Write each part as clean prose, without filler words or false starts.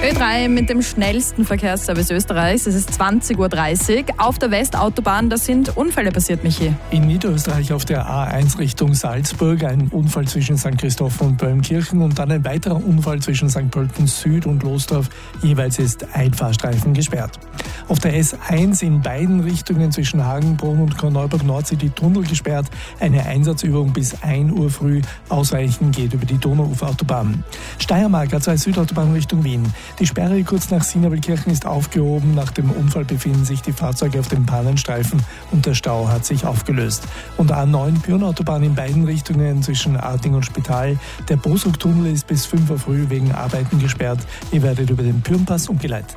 Ö3 mit dem schnellsten Verkehrsservice Österreichs. Es ist 20.30 Uhr. Auf der Westautobahn, da sind Unfälle passiert, Michi. In Niederösterreich auf der A1 Richtung Salzburg ein Unfall zwischen St. Christoph und Böhmkirchen und dann ein weiterer Unfall zwischen St. Pölten Süd und Lostorf. Jeweils ist ein Fahrstreifen gesperrt. Auf der S1 in beiden Richtungen zwischen Hagenbrunn und Korneuburg-Nord sind die Tunnel gesperrt. Eine Einsatzübung bis 1 Uhr früh. Ausweichen geht über die Donauuferautobahn. Steiermark A2 Südautobahn Richtung Wien. Die Sperre kurz nach Sinabelkirchen ist aufgehoben. Nach dem Unfall befinden sich die Fahrzeuge auf dem Pannenstreifen und der Stau hat sich aufgelöst. Und A9 Pyrnautobahn in beiden Richtungen zwischen Arting und Spital. Der Bosruck-Tunnel ist bis 5 Uhr früh wegen Arbeiten gesperrt. Ihr werdet über den Pyrmpass umgeleitet.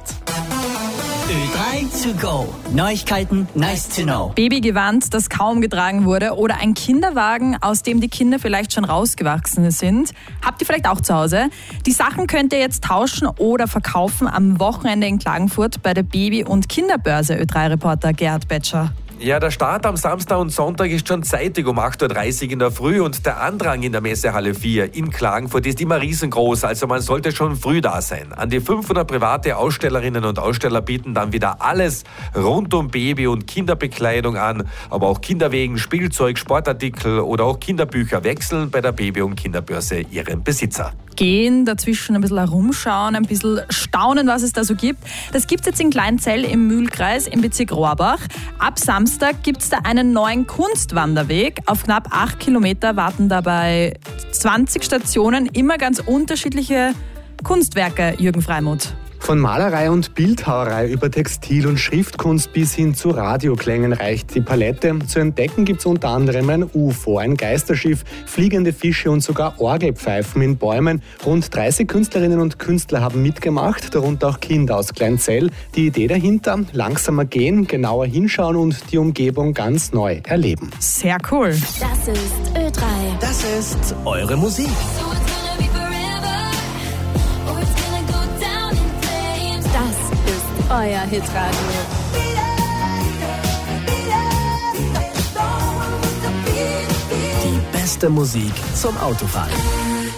Ö3 to go. Neuigkeiten, nice to know. Babygewand, das kaum getragen wurde, oder ein Kinderwagen, aus dem die Kinder vielleicht schon rausgewachsen sind. Habt ihr vielleicht auch zu Hause? Die Sachen könnt ihr jetzt tauschen oder verkaufen am Wochenende in Klagenfurt bei der Baby- und Kinderbörse. Ö3-Reporter Gerhard Betscher. Ja, der Start am Samstag und Sonntag ist schon zeitig um 8.30 Uhr in der Früh und der Andrang in der Messehalle 4 in Klagenfurt ist immer riesengroß, also man sollte schon früh da sein. An die 500 private Ausstellerinnen und Aussteller bieten dann wieder alles rund um Baby- und Kinderbekleidung an, aber auch Kinderwegen, Spielzeug, Sportartikel oder auch Kinderbücher wechseln bei der Baby- und Kinderbörse ihren Besitzer. Gehen, dazwischen ein bisschen herumschauen, ein bisschen staunen, was es da so gibt. Das gibt es jetzt in Kleinzell im Mühlkreis im Bezirk Rohrbach. Ab Samstag gibt es da einen neuen Kunstwanderweg. Auf knapp 8 Kilometer warten dabei 20 Stationen, immer ganz unterschiedliche Kunstwerke, Jürgen Freimuth. Von Malerei und Bildhauerei über Textil- und Schriftkunst bis hin zu Radioklängen reicht die Palette. Zu entdecken gibt es unter anderem ein UFO, ein Geisterschiff, fliegende Fische und sogar Orgelpfeifen in Bäumen. Rund 30 Künstlerinnen und Künstler haben mitgemacht, darunter auch Kinder aus Kleinzell. Die Idee dahinter: langsamer gehen, genauer hinschauen und die Umgebung ganz neu erleben. Sehr cool. Das ist Ö3. Das ist eure Musik. Das ist euer Hitradio. Die beste Musik zum Autofahren.